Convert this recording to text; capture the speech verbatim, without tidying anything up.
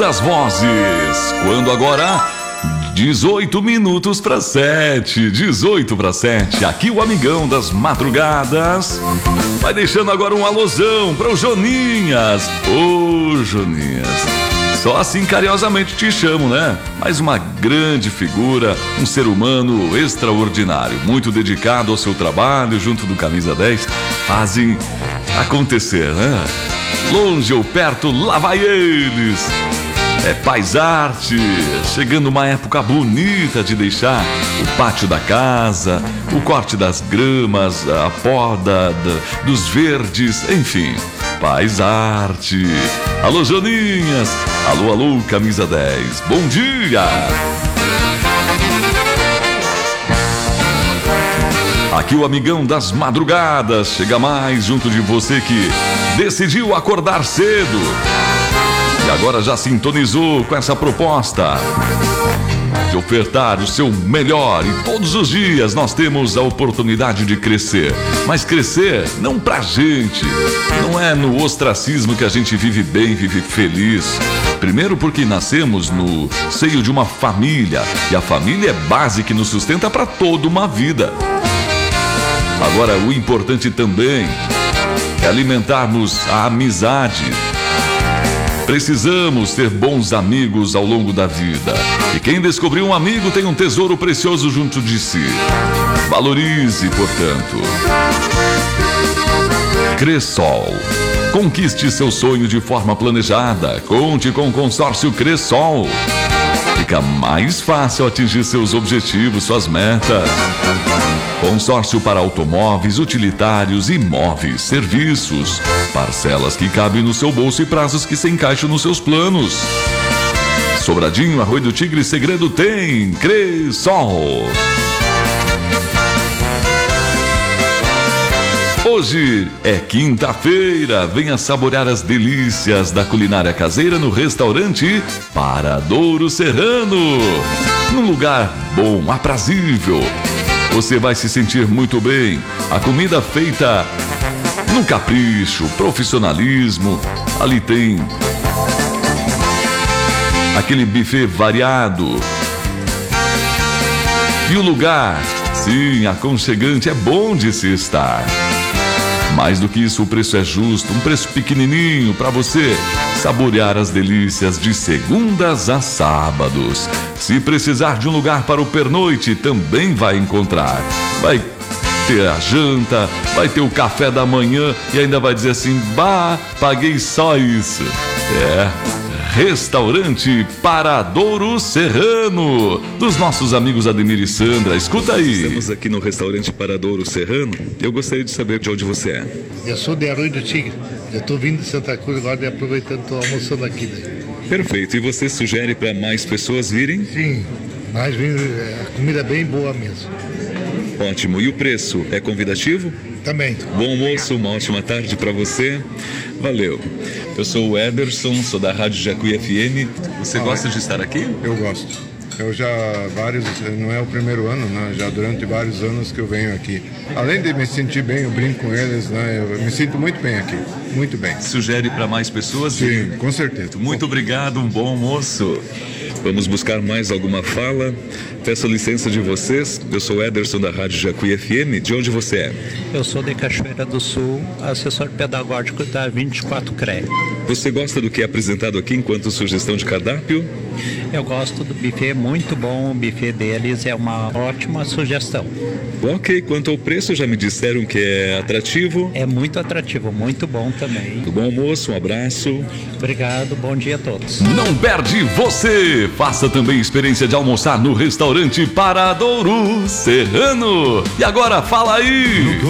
das vozes. Quando agora? dezoito minutos para sete. dezoito para sete. Aqui o amigão das madrugadas vai deixando agora um alusão para o Joninhas. Ô, Joninhas. Só assim carinhosamente te chamo, né? Mas uma grande figura, um ser humano extraordinário, muito dedicado ao seu trabalho, junto do Camisa dez, fazem acontecer, né? Longe ou perto, lá vai eles. É Paisarte, chegando uma época bonita de deixar o pátio da casa, o corte das gramas, a poda da, dos verdes, enfim, Paisarte. Alô, Joninhas, alô, alô, Camisa dez, bom dia! Aqui o amigão das madrugadas chega mais junto de você que decidiu acordar cedo. E agora já sintonizou com essa proposta de ofertar o seu melhor. E todos os dias nós temos a oportunidade de crescer. Mas crescer não pra gente. Não é no ostracismo que a gente vive bem, vive feliz. Primeiro porque nascemos no seio de uma família. E a família é base que nos sustenta para toda uma vida. Agora o importante também é alimentarmos a amizade. Precisamos ter bons amigos ao longo da vida. E quem descobriu um amigo tem um tesouro precioso junto de si. Valorize, portanto. Cressol. Conquiste seu sonho de forma planejada. Conte com o consórcio Cressol. Fica mais fácil atingir seus objetivos, suas metas. Consórcio para automóveis, utilitários, imóveis, serviços. Parcelas que cabem no seu bolso e prazos que se encaixam nos seus planos. Sobradinho, Arroio do Tigre, Segredo tem Cressol. Hoje é quinta-feira, venha saborear as delícias da culinária caseira no restaurante Paradouro Serrano. Num lugar bom, aprazível. Você vai se sentir muito bem. A comida feita no capricho, profissionalismo. Ali tem aquele buffet variado. E o lugar, sim, aconchegante, é bom de se estar. Mais do que isso, o preço é justo, um preço pequenininho para você saborear as delícias de segundas a sábados. Se precisar de um lugar para o pernoite, também vai encontrar. Vai ter a janta, vai ter o café da manhã e ainda vai dizer assim, bah, paguei só isso. É... Restaurante Paradouro Serrano, dos nossos amigos Ademir e Sandra. Escuta aí. Estamos aqui no restaurante Paradouro Serrano. Eu gostaria de saber de onde você é. Eu sou de Arroio do Tigre. Eu estou vindo de Santa Cruz agora e aproveitando, estou almoçando aqui. Daí. Perfeito. E você sugere para mais pessoas virem? Sim, mas a comida é bem boa mesmo. Ótimo. E o preço é convidativo? Também. Bom almoço, uma ótima tarde para você. Valeu. Eu sou o Ederson, sou da Rádio Jacuí F M. Você ah, gosta de estar aqui? Eu gosto. Eu já vários, não é o primeiro ano, né? Já durante vários anos que eu venho aqui. Além de me sentir bem, eu brinco com eles, né? Eu me sinto muito bem aqui, muito bem. Sugere para mais pessoas? Sim, com certeza. Muito obrigado, um bom almoço. Vamos buscar mais alguma fala. Peço licença de vocês. Eu sou Ederson da Rádio Jacuí F M. De onde você é? Eu sou de Cachoeira do Sul, assessor pedagógico da vinte e quatro C R E. Você gosta do que é apresentado aqui enquanto sugestão de cardápio? Eu gosto do buffet, muito bom. O buffet deles é uma ótima sugestão. Ok, quanto ao preço, já me disseram que é atrativo? É muito atrativo, muito bom também. Bom almoço, um abraço. Obrigado, bom dia a todos. Não perde você! Faça também a experiência de almoçar no restaurante Paradouro Serrano. E agora, fala aí!